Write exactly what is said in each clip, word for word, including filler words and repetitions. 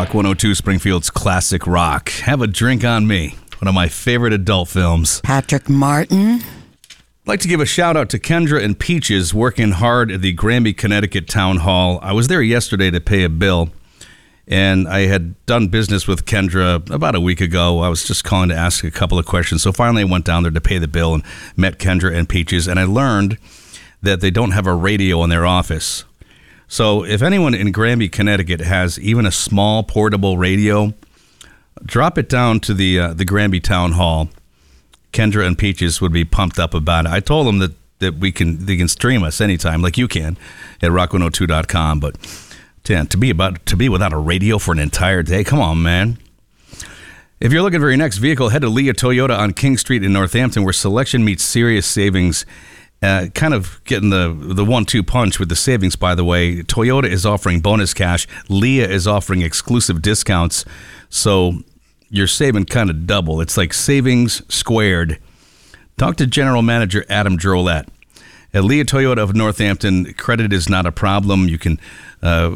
Rock one oh two, Springfield's classic rock. Have a Drink on Me, one of my favorite adult films. Patrick Martin. I'd like to give a shout out to Kendra and Peaches working hard at the Granby, Connecticut Town Hall. I was there yesterday to pay a bill, and I had done business with Kendra about a week ago. I was just calling to ask a couple of questions. So finally I went down there to pay the bill and met Kendra and Peaches, and I learned that they don't have a radio in their office. So if anyone in Granby, Connecticut has even a small portable radio, drop it down to the uh, the Granby Town Hall. Kendra and Peaches would be pumped up about it. I told them that, that we can they can stream us anytime, like you can, at rock one oh two dot com. But to, to be about to be without a radio for an entire day, come on, man. If you're looking for your next vehicle, head to Leah Toyota on King Street in Northampton, where selection meets serious savings. Uh, kind of getting the the one two punch with the savings, by the way. Toyota is offering bonus cash. Leah is offering exclusive discounts. So you're saving kind of double. It's like savings squared. Talk to General Manager Adam Drolette. At Leah Toyota of Northampton, credit is not a problem. You can uh,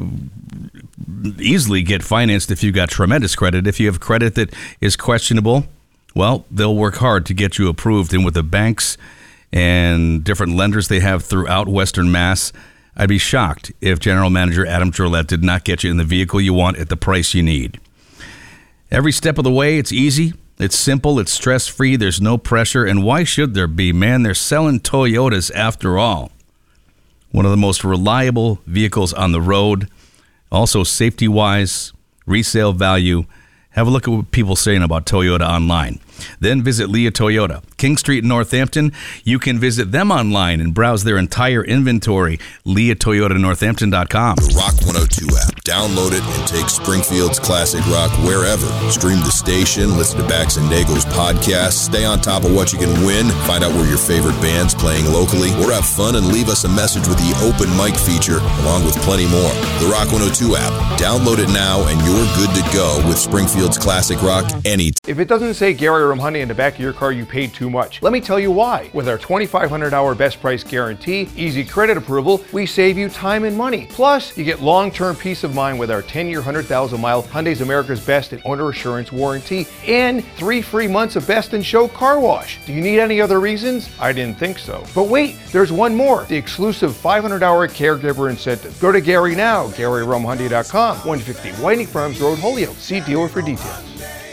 easily get financed if you've got tremendous credit. If you have credit that is questionable, well, they'll work hard to get you approved. And with the banks and different lenders they have throughout Western Mass, I'd be shocked if General Manager Adam Drolette did not get you in the vehicle you want at the price you need. Every step of the way, it's easy, it's simple, it's stress-free, there's no pressure, and why should there be? Man, they're selling Toyotas after all. One of the most reliable vehicles on the road, also safety-wise, resale value. Have a look at what people are saying about Toyota online. Then visit Leah Toyota, King Street in Northampton. You can visit them online and browse their entire inventory, leah toyota northampton dot com. The Rock one oh two app. Download it and take Springfield's classic rock wherever. Stream the station, listen to Bax and Nago's podcast, stay on top of what you can win, find out where your favorite band's playing locally, or have fun and leave us a message with the open mic feature, along with plenty more. The Rock one oh two app. Download it now and you're good to go with Springfield's classic rock anytime. If it doesn't say Gary Rum Honey in the back of your car, you paid too much. Let me tell you why. With our twenty-five hundred hour best price guarantee, easy credit approval, we save you time and money. Plus, you get long-term peace of mind with our ten year, one hundred thousand mile Hyundai's America's Best and Owner Assurance warranty and three free months of Best in Show car wash. Do you need any other reasons? I didn't think so. But wait, there's one more. The exclusive five hundred hour caregiver incentive. Go to Gary now, Gary Rum Hyundai dot com, one fifty Whiting Farms Road, Holyoke. See dealer for details.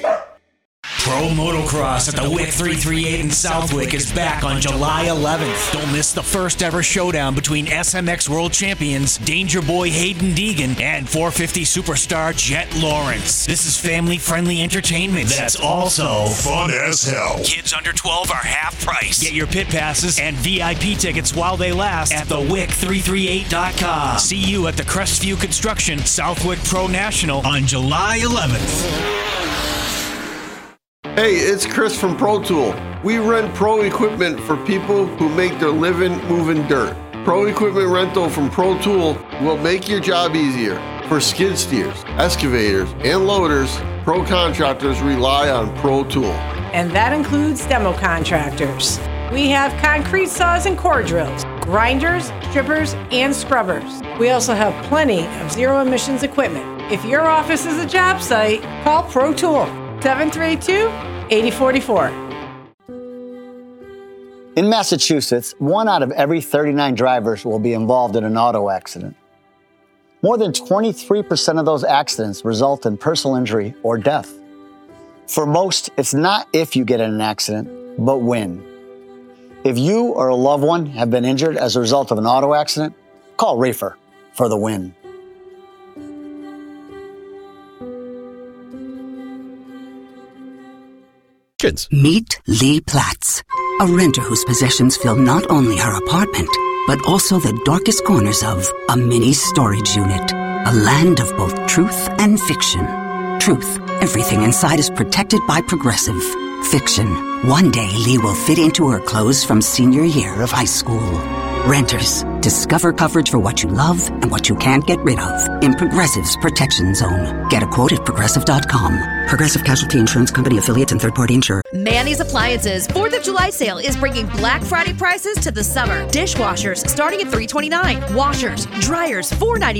Pro Motocross at the W I C three thirty-eight in Southwick is back on July eleventh. Don't miss the first ever showdown between S M X World Champions Danger Boy Hayden Deegan and four fifty superstar Jet Lawrence. This is family-friendly entertainment that's also fun as hell. Kids under twelve are half price. Get your pit passes and V I P tickets while they last at the W I C three thirty-eight dot com. See you at the Crestview Construction Southwick Pro National on July eleventh. Hey, it's Chris from Pro Tool. We rent pro equipment for people who make their living moving dirt. Pro equipment rental from Pro Tool will make your job easier. For skid steers, excavators, and loaders, pro contractors rely on Pro Tool. And that includes demo contractors. We have concrete saws and core drills, grinders, strippers, and scrubbers. We also have plenty of zero emissions equipment. If your office is a job site, call Pro Tool. seven three two, eight zero four four. In Massachusetts, one out of every thirty-nine drivers will be involved in an auto accident. More than twenty-three percent of those accidents result in personal injury or death. For most, it's not if you get in an accident, but when. If you or a loved one have been injured as a result of an auto accident, call Rafer for the win. Meet Lee Platts, a renter whose possessions fill not only her apartment, but also the darkest corners of a mini storage unit. A land of both truth and fiction. Truth, everything inside is protected by Progressive. Fiction, one day Lee will fit into her clothes from senior year of high school. Renters, discover coverage for what you love and what you can't get rid of in Progressive's Protection Zone. Get a quote at progressive dot com. Progressive Casualty Insurance Company affiliates and third-party insurer. Manny's Appliances fourth of July sale is bringing Black Friday prices to the summer. Dishwashers starting at three twenty-nine. Washers, dryers four ninety-nine.